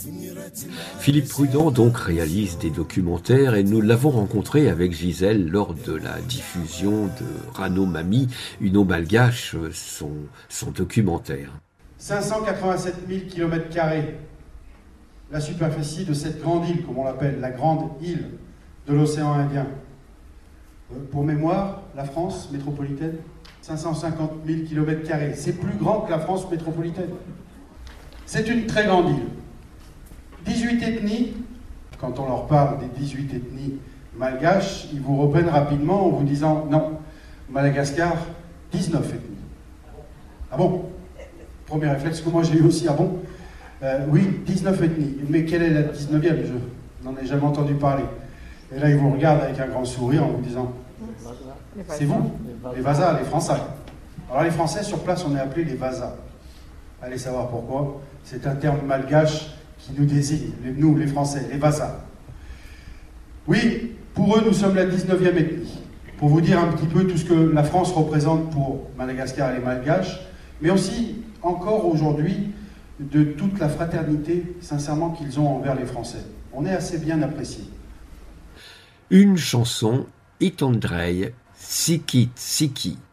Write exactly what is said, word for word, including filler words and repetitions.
Philippe Prudent donc réalise des documentaires et nous l'avons rencontré avec Gisèle lors de la diffusion de Rano Mami, une eau malgache, son, son documentaire. cinq cent quatre-vingt-sept mille kilomètres carrés, la superficie de cette grande île, comme on l'appelle, la grande île de l'océan Indien. Pour mémoire, la France métropolitaine, cinq cent cinquante mille kilomètres carrés. C'est plus grand que la France métropolitaine. C'est une très grande île. dix-huit ethnies, quand on leur parle des dix-huit ethnies malgaches, ils vous reprennent rapidement en vous disant non, Madagascar, dix-neuf ethnies. Ah bon? Premier réflexe que moi j'ai eu aussi, ah bon? euh, Oui, dix-neuf ethnies. Mais quelle est la dix-neuvième? Je n'en ai jamais entendu parler. Et là, ils vous regardent avec un grand sourire en vous disant c'est vous, les Vasas, les Français. Alors les Français, sur place, on est appelés les Vasas. Allez savoir pourquoi. C'est un terme malgache qui nous désigne, nous, les Français, les Vasas. Oui, pour eux, nous sommes la dix-neuvième ethnie. Pour vous dire un petit peu tout ce que la France représente pour Madagascar et les Malgaches, mais aussi, encore aujourd'hui, de toute la fraternité, sincèrement, qu'ils ont envers les Français. On est assez bien appréciés. Une chanson, Itondrei, Sikit Siki.